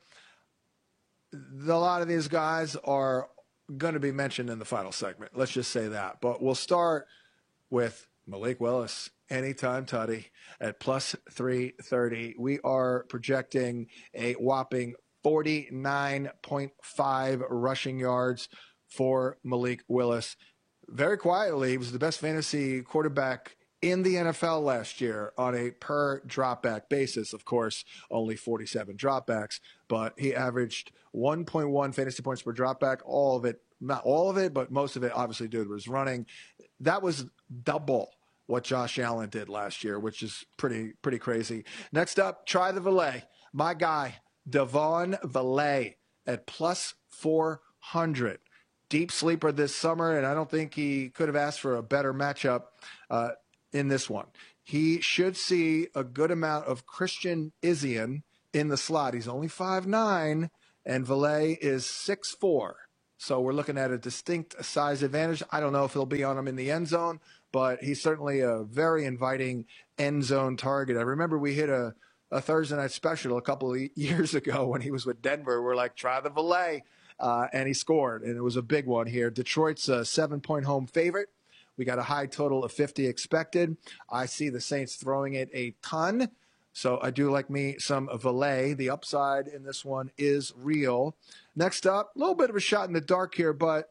the, a lot of these guys are going to be mentioned in the final segment. Let's just say that. But we'll start with Malik Willis, anytime tutty, at plus three thirty. We are projecting a whopping forty-nine point five rushing yards for Malik Willis. Very quietly, he was the best fantasy quarterback in the N F L last year on a per dropback basis. Of course, only forty-seven dropbacks, but he averaged one point one fantasy points per dropback. All of it, not all of it, but most of it, obviously, dude was running. That was double what Josh Allen did last year, which is pretty pretty crazy. Next up, try the valet. My guy, Devon Valet, at plus four hundred. Deep sleeper this summer, and I don't think he could have asked for a better matchup uh, in this one. He should see a good amount of Christian Izien in the slot. He's only five nine, and Valet is six four. So we're looking at a distinct size advantage. I don't know if he'll be on him in the end zone, but he's certainly a very inviting end zone target. I remember we hit a, a Thursday night special a couple of years ago when he was with Denver. We're like, try the Valet, uh, and he scored, and it was a big one here. Detroit's a seven-point home favorite. We got a high total of fifty expected. I see the Saints throwing it a ton, so I do like me some Valet. The upside in this one is real. Next up, a little bit of a shot in the dark here, but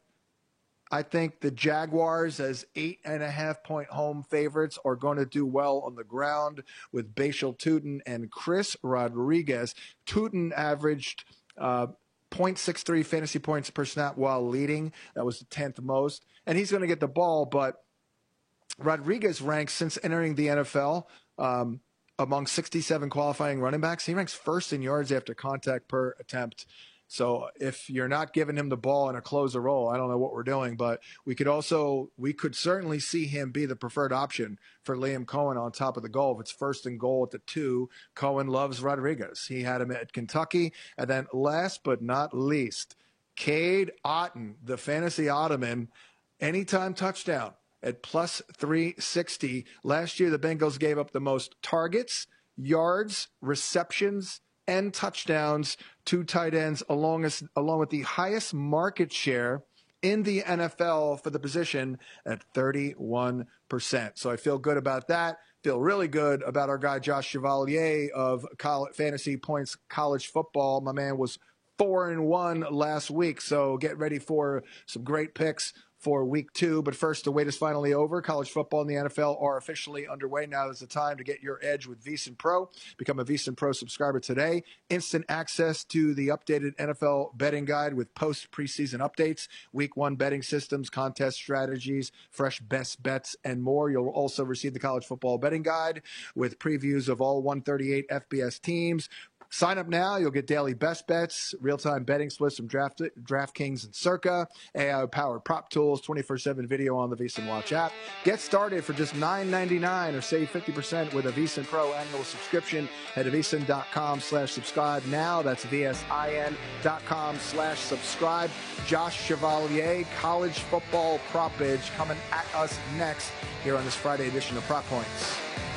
I think the Jaguars as eight and a half point home favorites are going to do well on the ground with Bashal Tutin and Chris Rodriguez. Tutin averaged uh, zero point six three fantasy points per snap while leading. That was the tenth most. And he's going to get the ball, but Rodriguez ranks since entering the N F L um, among sixty-seven qualifying running backs. He ranks first in yards after contact per attempt. So if you're not giving him the ball in a closer role, I don't know what we're doing, but we could also, we could certainly see him be the preferred option for Liam Cohen on top of the goal. If it's first and goal at the two, Cohen loves Rodriguez. He had him at Kentucky. And then last but not least, Cade Otton, the fantasy Ottoman, anytime touchdown at plus three sixty. Last year, the Bengals gave up the most targets, yards, receptions, and touchdowns to tight ends, along, as, along with the highest market share in the N F L for the position at thirty-one percent. So I feel good about that. Feel really good about our guy Josh Chevalier of college, Fantasy Points College Football. My man was four and one last week, so get ready for some great picks for week two. But first, the wait is finally over. College football and the N F L are officially underway. Now is the time to get your edge with VSiN Pro. Become a VSiN Pro subscriber today. Instant access to the updated N F L betting guide with post preseason updates, week one betting systems, contest strategies, fresh best bets, and more. You'll also receive the college football betting guide with previews of all one thirty-eight F B S teams. Sign up now. You'll get daily best bets, real-time betting splits from Draft, DraftKings and Circa, A I-powered prop tools, twenty-four seven video on the VSiN Watch app. Get started for just nine ninety-nine or save fifty percent with a VSiN Pro annual subscription. Head to VSiN.com slash subscribe now. That's V-S-I-N dot com slash subscribe. Josh Chevalier, college football propage, coming at us next here on this Friday edition of Prop Points.